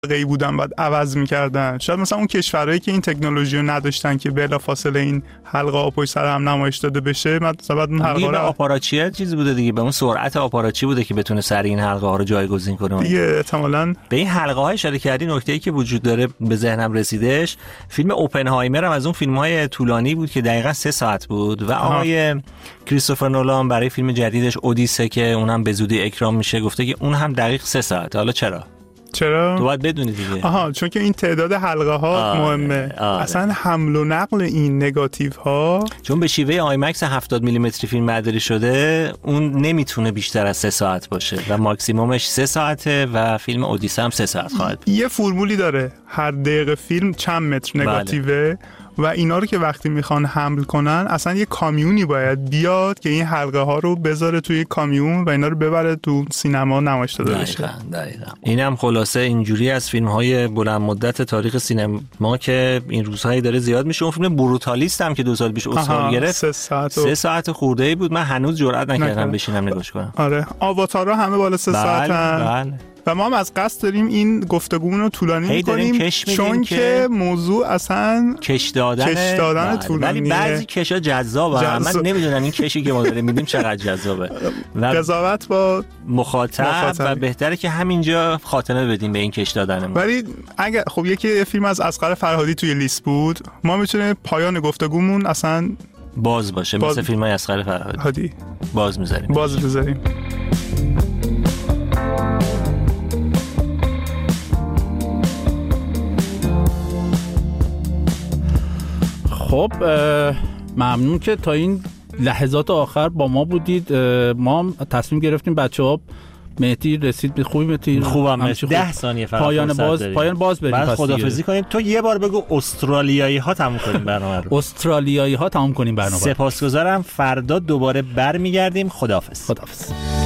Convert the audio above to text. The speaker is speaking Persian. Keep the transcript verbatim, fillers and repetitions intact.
حلقه‌ای بودن بعد عوض می‌کردن. شاید مثلا اون کشورهایی که این تکنولوژی رو نداشتن که بلافاصله این حلقه ها پشت سر هم نمایش داده بشه، مثلا بعد اون حلقه رو آپاراچی چیزی بوده دیگه، به اون سرعت آپاراچی بوده که بتونه سر این حلقه ها رو جایگزین کنه دیگه. احتمالاً به این حلقه ها اشاره کردی. نکته‌ای که وجود داره به ذهنم رسیدش، فیلم اوپنهایمر هم از اون فیلم‌های طولانی بود که دقیقاً سه ساعت بود و آقای کریستوفر نولان برای فیلم جدیدش اودیسه که اونم به زودی اکرام میشه گفته که اون هم دقیق سه ساعت. حالا چرا؟ چرا؟ تو باید بدونی دیگه. آها، چون که این تعداد حلقه ها آره، مهمه. آره. اصلا حمل و نقل این نگاتیو ها، چون به شیوه آیمکس هفتاد میلیمتری فیلم برداری شده، اون نمیتونه بیشتر از سه ساعت باشه و ماکسیمومش سه ساعته و فیلم اودیسه هم سه ساعت خواهد بود. یه فرمولی داره، هر دقیقه فیلم چند متر نگاتیوه. بله. و اینا رو که وقتی میخوان حمل کنن اصلا یه کامیونی باید بیاد که این حلقه ها رو بذاره توی کامیون و اینا رو ببره تو سینما نمایش داده بشه. دقیقاً دقیقاً. اینم خلاصه اینجوری از فیلم های بلند مدت تاریخ سینما که این روزهایی داره زیاد میشه. اون فیلم بروتالیست هم که دو سال پیش اسکار گرفت سه ساعت و... سه ساعت خورده‌ای بود. من هنوز جرئت نکردم بشینم نگاش کنم. آره، آواتارها همه بالا سه بله، ساعتن. بله. و ما هم از قصد داریم این گفتگومون رو طولانی می‌کنیم چون که موضوع اصلا کش دادن کش دادن طولانیه. ولی بعضی کشا جذابه. جذاب. من نمیدونم این کشی که ما داریم میدیم چقدر جذابه. قضاوت با مخاطب, مخاطب و بهتره که همینجا خاتمه بدیم به این کش دادن ما. ولی اگه خب یکی فیلم از اصغر فرهادی توی لیست بود، ما میتونه پایان گفتگومون اصلا باز باشه، باز... مثل فیلم‌های اصغر فرهادی باز می‌ذاریم باز می‌ذاریم. خب ممنون که تا این لحظات آخر با ما بودید. ما هم تصمیم گرفتیم بچه‌ها، مهدی رسید به خوبی، مهدی خوبم ده ثانیه فقط پایان باز داریم. پایان باز بریم بعد خدافظی کنیم. تو یه بار بگو استرالیایی ها تموم کنیم برنامه رو. استرالیایی ها تموم کنیم برنامه. سپاسگزارم. فردا دوباره برمیگردیم. خداحافظ. خداحافظ.